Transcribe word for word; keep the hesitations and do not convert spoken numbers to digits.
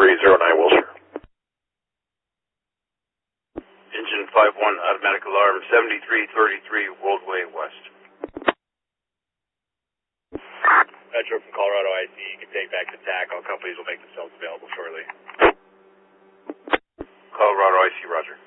three zero nine Wilshire. Engine five one, automatic alarm, seventy-three thirty-three Worldway West. Metro from Colorado I C, you can take back to T A C. All companies will make themselves available shortly. Colorado I C, roger.